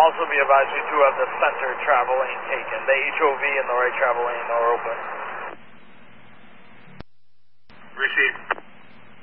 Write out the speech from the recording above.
Also be advised we do have the center travel lane taken. The HOV and the right travel lane are open.